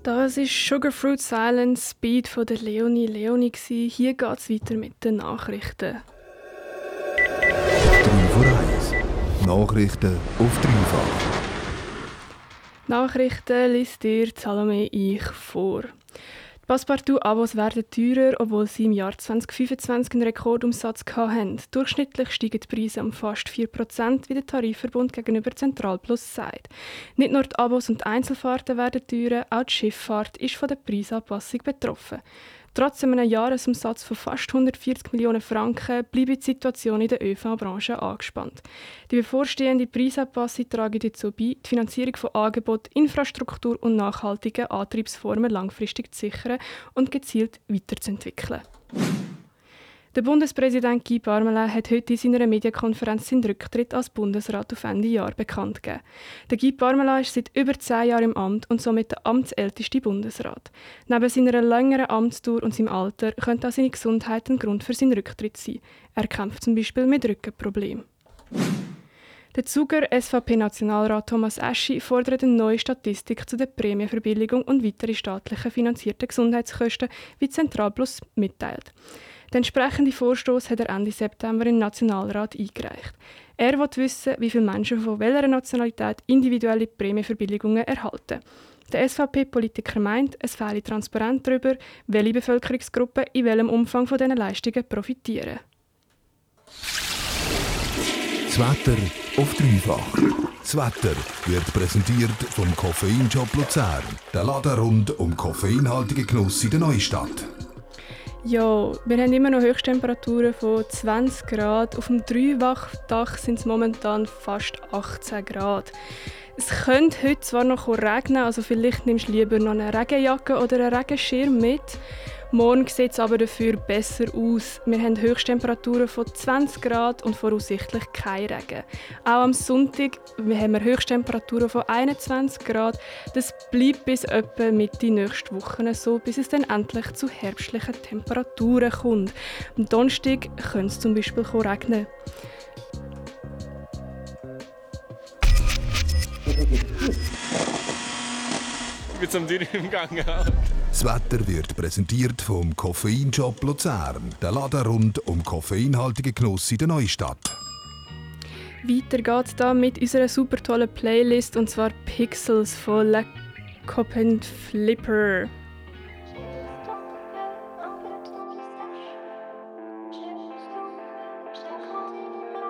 Das war Sugar Fruit Silent Speed von der Leonie Leonie. Hier geht es weiter mit den Nachrichten. 3 vor 1. Nachrichten auf dreifach. Nachrichten liest dir Salome ich vor. Die Passepartout-Abos werden teurer, obwohl sie im Jahr 2025 einen Rekordumsatz hatten. Durchschnittlich steigen die Preise um fast 4%, wie der Tarifverbund gegenüber Zentralplus sagt. Nicht nur die Abos und die Einzelfahrten werden teurer, auch die Schifffahrt ist von der Preisanpassung betroffen. Trotz einem Jahresumsatz von fast 140 Millionen Franken bleibt die Situation in der ÖV-Branche angespannt. Die bevorstehende Preisanpassung trägt dazu bei, die Finanzierung von Angeboten, Infrastruktur und nachhaltigen Antriebsformen langfristig zu sichern und gezielt weiterzuentwickeln. Der Bundespräsident Guy Parmelin hat heute in seiner Medienkonferenz seinen Rücktritt als Bundesrat auf Ende Jahr bekannt gegeben. Der Guy Parmelin ist seit über 10 Jahren im Amt und somit der amtsälteste Bundesrat. Neben seiner längeren Amtsdauer und seinem Alter könnte auch seine Gesundheit ein Grund für seinen Rücktritt sein. Er kämpft zum Beispiel mit Rückenproblemen. Der Zuger SVP-Nationalrat Thomas Eschi fordert eine neue Statistik zu der Prämienverbilligung und weitere staatlich finanzierte Gesundheitskosten, wie Zentralplus mitteilt. Der entsprechende Vorstoß hat er Ende September im Nationalrat eingereicht. Er will wissen, wie viele Menschen von welcher Nationalität individuelle Prämienverbilligungen erhalten. Der SVP-Politiker meint, es fehle Transparenz darüber, welche Bevölkerungsgruppen in welchem Umfang von diesen Leistungen profitieren. Das Wetter auf dreifach. Das Wetter wird präsentiert vom Koffeinshop Luzern. Der Laden rund um koffeinhaltige Genuss in der Neustadt. Ja, wir haben immer noch Höchsttemperaturen von 20 Grad. Auf dem Dreiwachdach sind es momentan fast 18 Grad. Es könnte heute zwar noch regnen, also vielleicht nimmst du lieber noch eine Regenjacke oder einen Regenschirm mit. Morgen sieht es aber dafür besser aus. Wir haben Höchsttemperaturen von 20 Grad und voraussichtlich kein Regen. Auch am Sonntag haben wir Höchsttemperaturen von 21 Grad. Das bleibt bis etwa Mitte nächste Woche so, bis es dann endlich zu herbstlichen Temperaturen kommt. Am Donnerstag könnte es zum Beispiel regnen. Ich bin zum Tür im Gang. Das Wetter wird präsentiert vom Koffeinshop Luzern. Der Laden rund um koffeinhaltige Genuss in der Neustadt. Weiter geht's da mit unserer super tollen Playlist, und zwar Pixels von Le Copain Flipper.